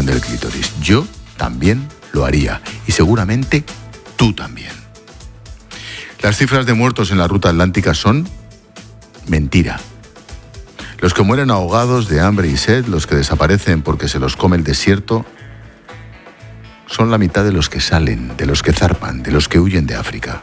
estimulación del clítoris. Yo también lo haría y seguramente tú también. Las cifras de muertos en la ruta atlántica son mentira. Los que mueren ahogados de hambre y sed, los que desaparecen porque se los come el desierto, son la mitad de los que salen, de los que zarpan, de los que huyen de África.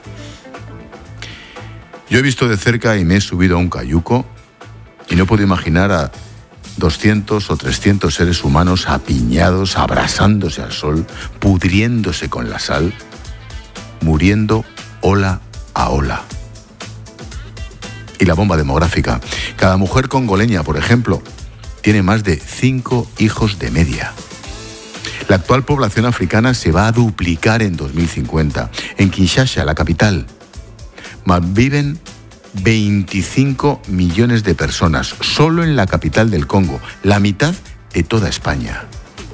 Yo he visto de cerca y me he subido a un cayuco y no puedo imaginar a 200 o 300 seres humanos apiñados, abrasándose al sol, pudriéndose con la sal, muriendo ola a ola. Y la bomba demográfica. Cada mujer congoleña, por ejemplo, tiene más de 5 hijos de media. La actual población africana se va a duplicar en 2050. En Kinshasa, la capital, viven 25 millones de personas, solo en la capital del Congo, la mitad de toda España.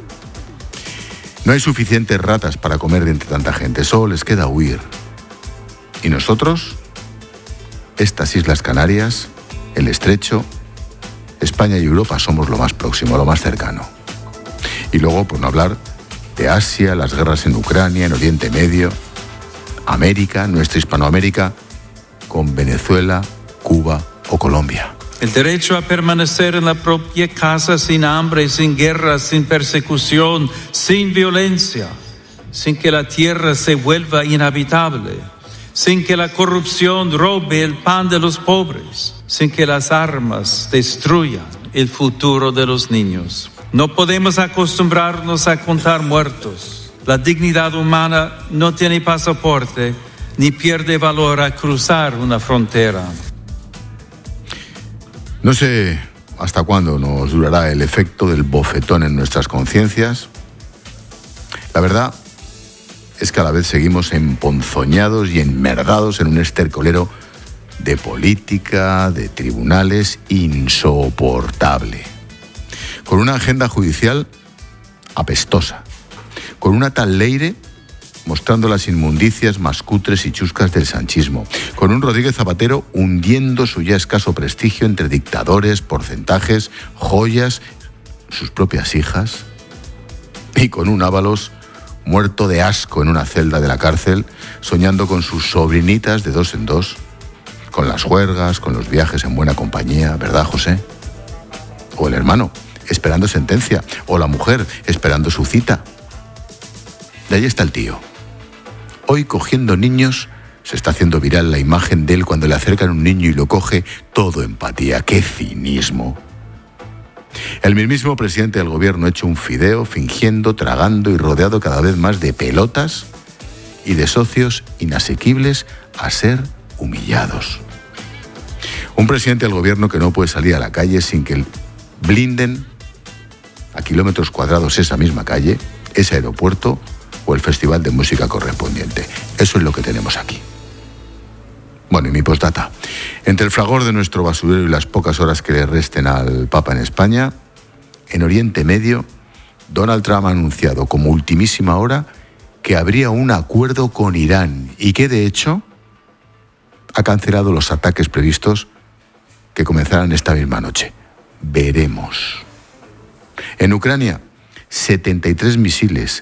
No hay suficientes ratas para comer de entre tanta gente, solo les queda huir. Y nosotros, estas Islas Canarias, el Estrecho, España y Europa somos lo más próximo, lo más cercano. Y luego, por no hablar de Asia, las guerras en Ucrania, en Oriente Medio, América, nuestra Hispanoamérica, con Venezuela, Cuba o Colombia. El derecho a permanecer en la propia casa sin hambre, sin guerra, sin persecución, sin violencia, sin que la tierra se vuelva inhabitable, sin que la corrupción robe el pan de los pobres, sin que las armas destruyan el futuro de los niños. No podemos acostumbrarnos a contar muertos. La dignidad humana no tiene pasaporte ni pierde valor a cruzar una frontera. No sé hasta cuándo nos durará el efecto del bofetón en nuestras conciencias. La verdad es que a la vez seguimos emponzoñados y enmerdados en un estercolero de política, de tribunales, insoportable. Con una agenda judicial apestosa, con una tal Leire mostrando las inmundicias más cutres y chuscas del sanchismo, con un Rodríguez Zapatero hundiendo su ya escaso prestigio entre dictadores, porcentajes, joyas, sus propias hijas, y con un Ábalos muerto de asco en una celda de la cárcel, soñando con sus sobrinitas de 2 en 2, con las juergas, con los viajes en buena compañía, ¿verdad, José? O el hermano, esperando sentencia, o la mujer, esperando su cita. De ahí está el tío. Hoy, cogiendo niños, se está haciendo viral la imagen de él cuando le acercan un niño y lo coge, todo empatía. ¡Qué cinismo! El mismísimo presidente del gobierno ha hecho un fideo, fingiendo, tragando y rodeado cada vez más de pelotas y de socios inasequibles a ser humillados. Un presidente del gobierno que no puede salir a la calle sin que blinden a kilómetros cuadrados esa misma calle, ese aeropuerto o el festival de música correspondiente. Eso es lo que tenemos aquí. Bueno, y mi postdata. Entre el fragor de nuestro basurero y las pocas horas que le resten al Papa en España, en Oriente Medio, Donald Trump ha anunciado como ultimísima hora que habría un acuerdo con Irán y que, de hecho, ha cancelado los ataques previstos que comenzarán esta misma noche. Veremos. En Ucrania, 73 misiles,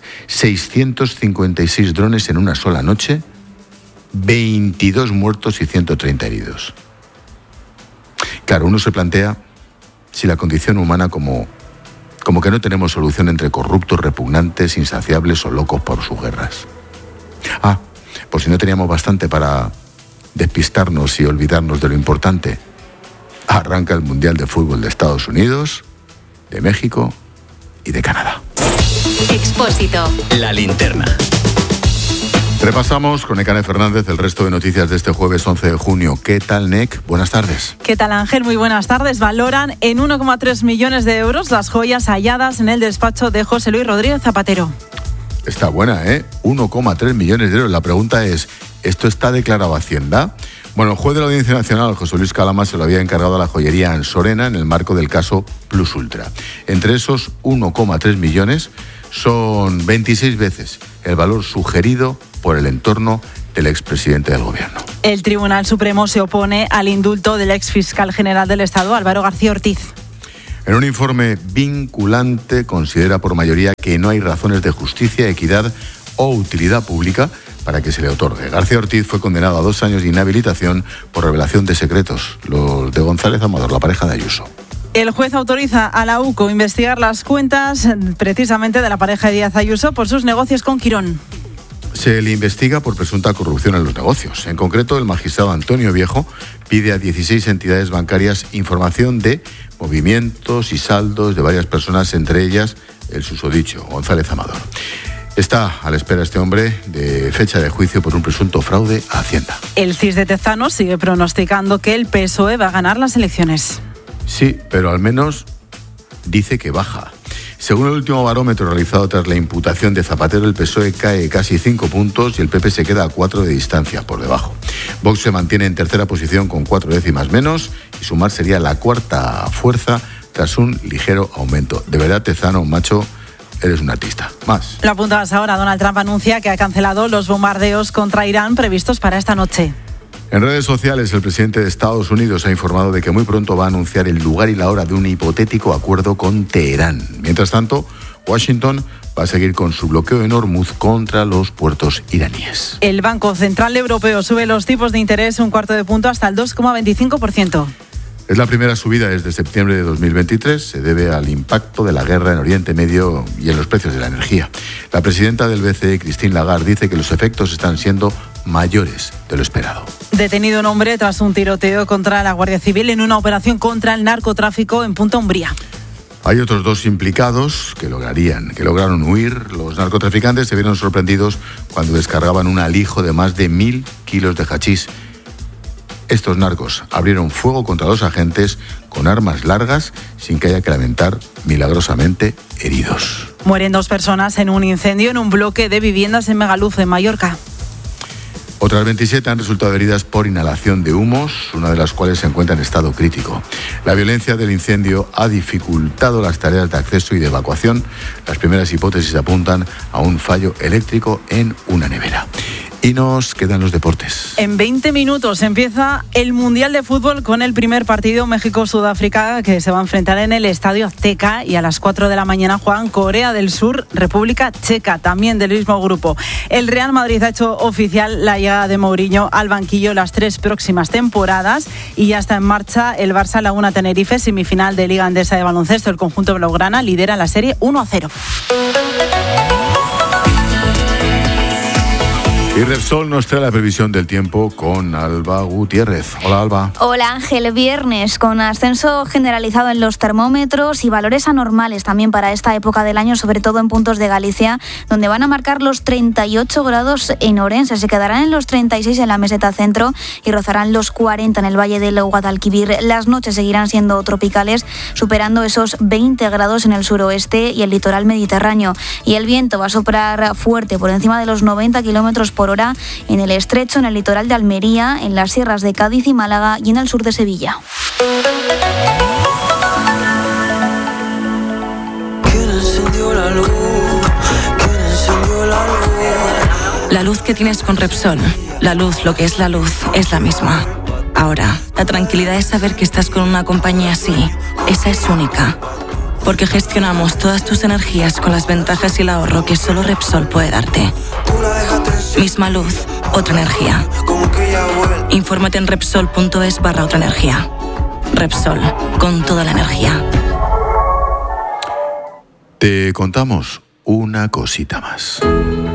656 drones en una sola noche, 22 muertos y 130 heridos. Claro, uno se plantea si la condición humana como que no tenemos solución entre corruptos, repugnantes, insaciables o locos por sus guerras. Por si no teníamos bastante para despistarnos y olvidarnos de lo importante, arranca el Mundial de Fútbol de Estados Unidos, de México y de Canadá. Expósito. La linterna. Repasamos con Nekane Fernández el resto de noticias de este jueves 11 de junio. ¿Qué tal, Nek? Buenas tardes. ¿Qué tal, Ángel? Muy buenas tardes. Valoran en 1,3 millones de euros las joyas halladas en el despacho de José Luis Rodríguez Zapatero. Está buena, 1,3 millones de euros. La pregunta es, ¿esto está declarado a Hacienda? Bueno, el juez de la Audiencia Nacional, José Luis Calama, se lo había encargado a la joyería Ansorena en el marco del caso Plus Ultra. Entre esos 1,3 millones son 26 veces el valor sugerido por el entorno del expresidente del gobierno. El Tribunal Supremo se opone al indulto del exfiscal general del Estado, Álvaro García Ortiz. En un informe vinculante considera por mayoría que no hay razones de justicia, equidad o utilidad pública para que se le otorgue. García Ortiz fue condenado a 2 años de inhabilitación por revelación de secretos, los de González Amador, la pareja de Ayuso. El juez autoriza a la UCO investigar las cuentas precisamente de la pareja de Díaz Ayuso por sus negocios con Quirón. Se le investiga por presunta corrupción en los negocios. En concreto, el magistrado Antonio Viejo pide a 16 entidades bancarias información de movimientos y saldos de varias personas, entre ellas el susodicho González Amador. Está a la espera este hombre de fecha de juicio por un presunto fraude a Hacienda. El CIS de Tezanos sigue pronosticando que el PSOE va a ganar las elecciones. Sí, pero al menos dice que baja. Según el último barómetro realizado tras la imputación de Zapatero, el PSOE cae casi 5 puntos y el PP se queda a 4 de distancia por debajo. Vox se mantiene en tercera posición con 4 décimas menos y Sumar sería la cuarta fuerza tras un ligero aumento. De verdad, Tezano, macho, eres un artista. Más. Lo apuntabas ahora. Donald Trump anuncia que ha cancelado los bombardeos contra Irán previstos para esta noche. En redes sociales, el presidente de Estados Unidos ha informado de que muy pronto va a anunciar el lugar y la hora de un hipotético acuerdo con Teherán. Mientras tanto, Washington va a seguir con su bloqueo en Hormuz contra los puertos iraníes. El Banco Central Europeo sube los tipos de interés un cuarto de punto hasta el 2,25%. Es la primera subida desde septiembre de 2023. Se debe al impacto de la guerra en Oriente Medio y en los precios de la energía. La presidenta del BCE, Christine Lagarde, dice que los efectos están siendo mayores de lo esperado. Detenido un hombre tras un tiroteo contra la Guardia Civil en una operación contra el narcotráfico en Punta Umbría. Hay otros 2 implicados que lograron huir. Los narcotraficantes se vieron sorprendidos cuando descargaban un alijo de más de 1.000 kilos de hachís. Estos narcos abrieron fuego contra los agentes con armas largas sin que haya que lamentar milagrosamente heridos. Mueren 2 personas en un incendio en un bloque de viviendas en Megaluz, en Mallorca. Otras 27 han resultado heridas por inhalación de humos, una de las cuales se encuentra en estado crítico. La violencia del incendio ha dificultado las tareas de acceso y de evacuación. Las primeras hipótesis apuntan a un fallo eléctrico en una nevera. Y nos quedan los deportes. En 20 minutos empieza el Mundial de Fútbol con el primer partido México-Sudáfrica, que se va a enfrentar en el Estadio Azteca, y a las 4 de la mañana juegan Corea del Sur, República Checa, también del mismo grupo. El Real Madrid ha hecho oficial la llegada de Mourinho al banquillo las 3 próximas temporadas y ya está en marcha el Barça Laguna Tenerife, semifinal de Liga Endesa de baloncesto. El conjunto blaugrana lidera la serie 1-0. Y Repsol nos trae la previsión del tiempo con Alba Gutiérrez. Hola, Alba. Hola, Ángel. Viernes con ascenso generalizado en los termómetros y valores anormales también para esta época del año, sobre todo en puntos de Galicia, donde van a marcar los 38 grados en Orense. Se quedarán en los 36 en la meseta centro y rozarán los 40 en el valle del Guadalquivir. Las noches seguirán siendo tropicales, superando esos 20 grados en el suroeste y el litoral mediterráneo. Y el viento va a soplar fuerte por encima de los 90 kilómetros por hora en el estrecho, en el litoral de Almería, en las sierras de Cádiz y Málaga y en el sur de Sevilla. La luz que tienes con Repsol, la luz, lo que es la luz, es la misma. Ahora, la tranquilidad es saber que estás con una compañía así. Esa es única. Porque gestionamos todas tus energías con las ventajas y el ahorro que solo Repsol puede darte. Misma luz, otra energía. Infórmate en Repsol.es/otra energía. Repsol, con toda la energía. Te contamos una cosita más.